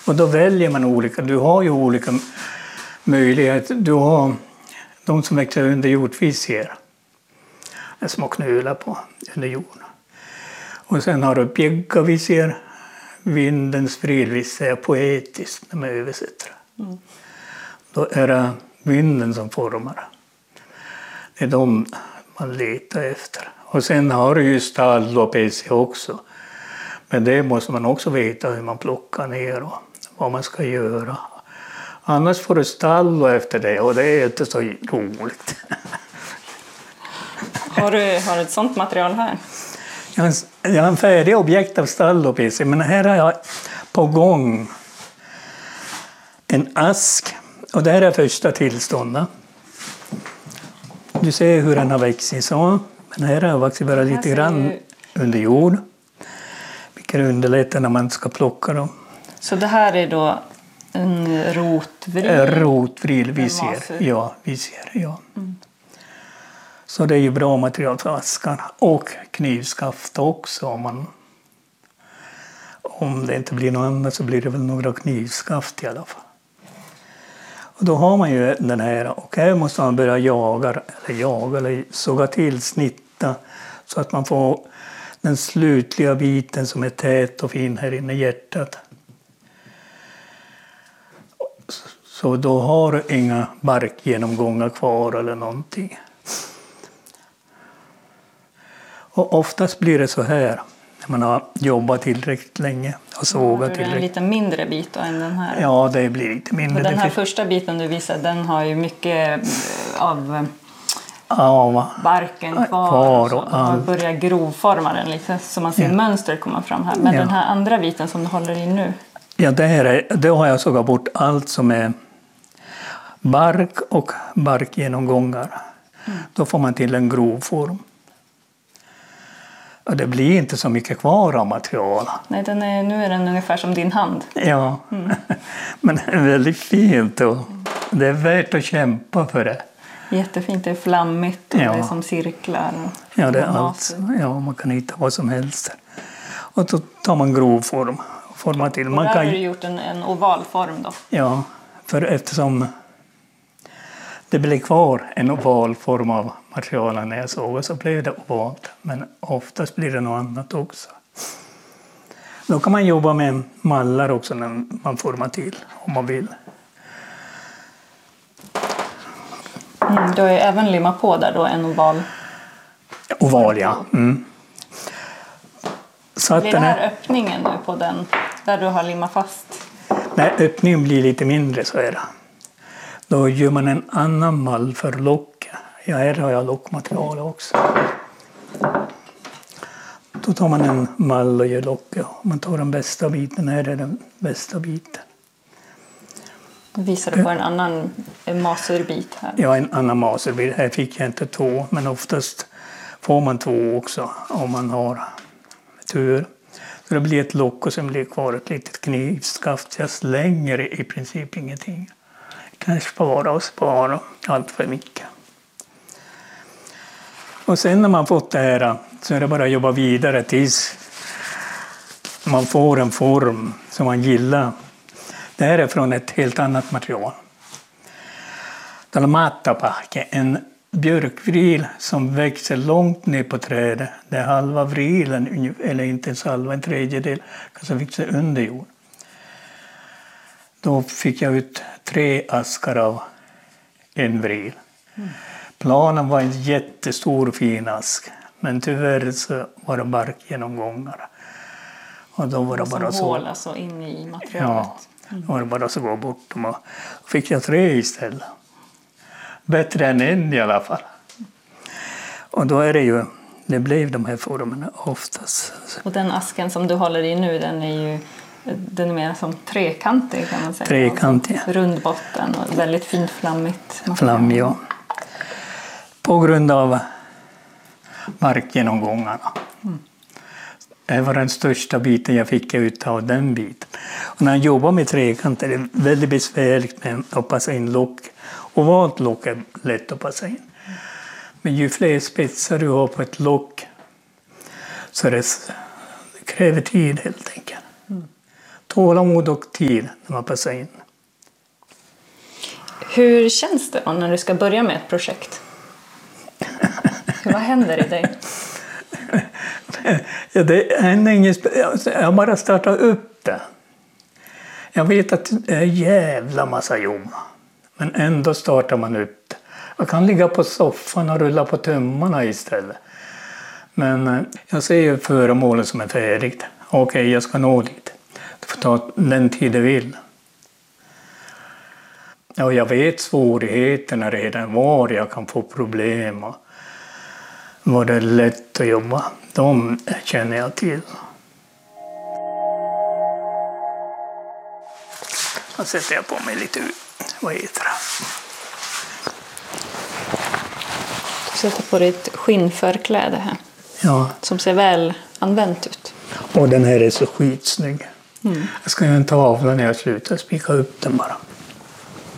Och då väljer man olika. Du har ju olika möjligheter. Du har de som växer under jord, visier. Små knular på under jorden. Och sen har du bjäggavisier, vindens vrilvisier, poetiskt när man översätter. Då är det vinden som formar. Det är de man letar efter. Och sen har du ju stall och PC också. Men det måste man också veta hur man plockar ner och vad man ska göra. Annars får du stall efter det och det är inte så roligt. Har du ett sånt material här? Jag har en färdig objekt av stall och PC, men här har jag på gång en ask. Och det här är första tillståndet. Du ser hur den har växt så. Men här har vuxit bara lite grann under jord. Vilket underlättar när man ska plocka dem. Så det här är då en rotvril? Rotvril, visier. Ja, visier, ja. Så det är ju bra material för askan. Och knivskaft också. Om det inte blir något annat så blir det väl några knivskaft i alla fall. Och då har man ju den här. Och här måste man börja jaga eller såga till, snitta. Så att man får den slutliga biten som är tät och fin här inne i hjärtat. Så då har du inga barkgenomgångar kvar eller någonting. Och oftast blir det så här när man har jobbat tillräckligt länge och sågat tillräckligt. Det är en lite mindre bit då än den här. Ja, det blir lite mindre. Och den här första biten du visar, den har ju mycket av barken kvar och börjar grovforma den lite så man ser mönster komma fram här. Men den här andra biten som du håller i nu? Ja, då har jag sågat bort allt som är bark och barkgenomgångar. Då får man till en grov form. Och det blir inte så mycket kvar av material. Nej, nu är den ungefär som din hand. Ja, men det är väldigt fint och det är värt att kämpa för det. Jättefint, det är flammigt och det är som cirklar. Ja, det är allt. Ja, man kan hitta vad som helst. Och då tar man grov form. Formar till. Och där har du gjort en oval form då? Ja, för eftersom det blev kvar en oval form av materialen när jag såg så blev det ovalt. Men oftast blir det något annat också. Då kan man jobba med mallar också när man formar till om man vill. Du har ju även limmat på där då en oval. Oval, ja. Så att blir det här öppningen nu på den där du har limmat fast? Nej, öppningen blir lite mindre så är det. Då gör man en annan mall för locket. Ja, här har jag lockmaterial också. Då tar man en mall och gör locket. Man tar den bästa biten. Här är den bästa biten. Nu visar du på en annan maserbit här. Ja, en annan maserbit. Här fick jag inte 2, men oftast får man 2 också om man har tur. Så det blir ett lock och sen blir kvar ett litet knivskaft. Jag slänger i princip ingenting. Kanske spara allt för mycket. Och sen när man fått det här så är det bara att jobba vidare tills man får en form som man gillar. Det här är från ett helt annat material. Mattapake, en björkvril som växer långt ner på trädet. Det är halva vrilen, eller inte ens halva, en tredjedel, kanske växer under jord. Då fick jag ut 3 askar av en vril. Planen var en jättestor fin ask. Men tyvärr så var det barkgenomgångar. Och då var det bara så. Hål alltså in i materialet. Ja, då var det bara så gå bort dem. Och fick jag 3 istället. Bättre än en i alla fall. Och då är det blev de här formerna oftast. Och den asken som du håller i nu, den är mer som trekantig kan man säga. Trekantig. Alltså, rund botten och väldigt fint flammigt. Flamm, ja. På grund av markgenomgångarna. Det var den största biten jag fick ut av den biten. Och när jag jobbar med trekanter är det väldigt besvärligt med att passa in lock. Ovalt lock är lätt att passa in. Men ju fler spetsar du har på ett lock så det kräver tid helt enkelt. tålamod och tid när man passar in. Hur känns det då när du ska börja med ett projekt? Vad händer i dig? Ja, det är inget, jag bara startar upp det. Jag vet att det är jävla massa jobb. Men ändå startar man upp det. Jag kan ligga på soffan och rulla på tummarna istället. Men jag ser ju föremålet som är färdigt. Okej, jag ska nå dit. Det får ta den tid det vill. Ja, jag vet svårigheterna redan, var jag kan få problem och var det är lätt att jobba. De känner jag till. Så sätter jag på mig lite, vad heter det? Du sätter på ditt skinnförkläde här. Ja. Som ser väl använt ut. Och den här är så skitsnygg. Jag ska göra en tavla när jag slutar, spika upp den bara.